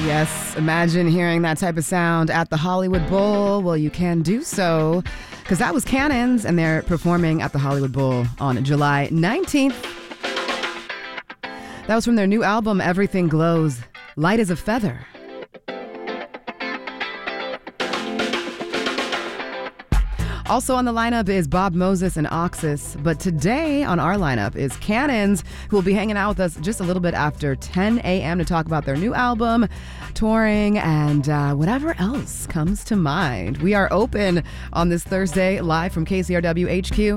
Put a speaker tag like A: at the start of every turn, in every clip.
A: Yes, imagine hearing that type of sound at the Hollywood Bowl. Well, you can do so because that was Cannons, and they're performing at the Hollywood Bowl on July 19th. That was from their new album, Everything Glows, Light as a Feather. Also on the lineup is Bob Moses and Oxus, but today on our lineup is Cannons, who will be hanging out with us just a little bit after 10 a.m. to talk about their new album, touring, and whatever else comes to mind. We are open on this Thursday, live from KCRW HQ.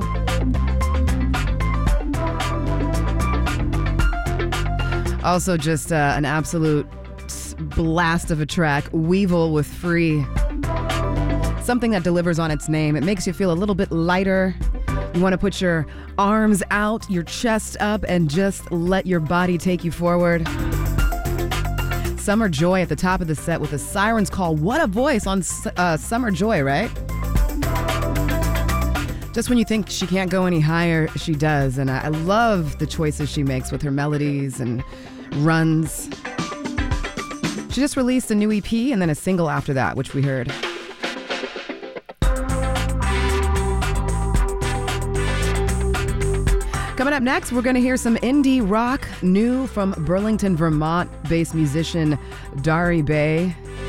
A: Also just an absolute blast of a track, Weevil with Free. Something that delivers on its name. It makes you feel a little bit lighter. You want to put your arms out, your chest up, and just let your body take you forward. Summer Joy at the top of the set with a Siren's Call. What a voice on Summer Joy, right? Just when you think she can't go any higher, she does. And I love the choices she makes with her melodies and runs. She just released a new EP and then a single after that, which we heard. Coming up next, we're going to hear some indie rock, new from Burlington, Vermont-based musician Dari Bay.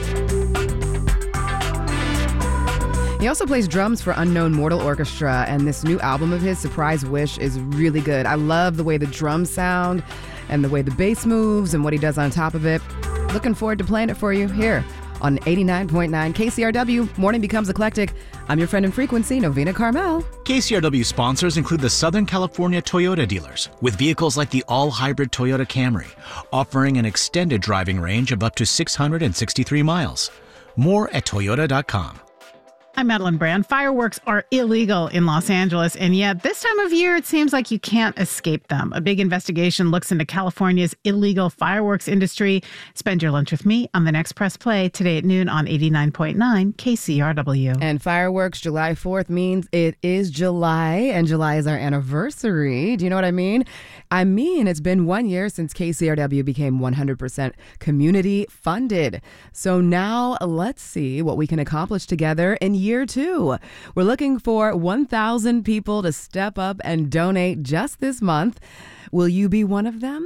A: He also plays drums for Unknown Mortal Orchestra, and this new album of his, Surprise Wish, is really good. I love the way the drums sound and the way the bass moves and what he does on top of it. Looking forward to playing it for you here on 89.9 KCRW. Morning Becomes Eclectic. I'm your friend in frequency, Novena Carmel.
B: KCRW sponsors include the Southern California Toyota dealers, with vehicles like the all-hybrid Toyota Camry, offering an extended driving range of up to 663 miles. More at toyota.com.
C: I'm Madeline Brand. Fireworks are illegal in Los Angeles, and yet this time of year, it seems like you can't escape them. A big investigation looks into California's illegal fireworks industry. Spend your lunch with me on the next Press Play today at noon on 89.9 KCRW.
A: And fireworks, July 4th means it is July, and July is our anniversary. Do you know what I mean? I mean, it's been 1 year since KCRW became 100% community funded. So now let's see what we can accomplish together in year 2. We're looking for 1,000 people to step up and donate just this month. Will you be one of them?